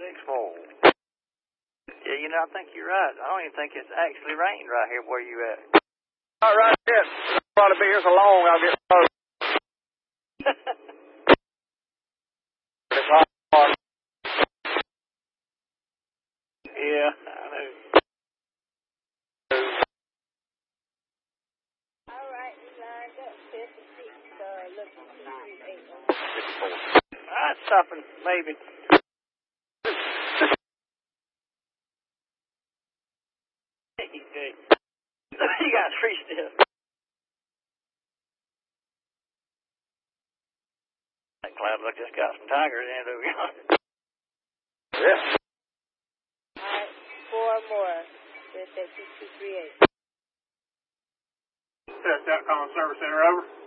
6-4. Yeah, you know, I think you're right. I don't even think it's actually rained right here where you at. Not right yet. I'll probably be here so long I'll get started. Yeah, I know. All right, we lined up 56, looking 238. That's something, maybe. You got 3 still. That cloud look just got some tigers in it over here. Yeah. All right, 4 more. Just at 2238. Test out, calling Service Center, over.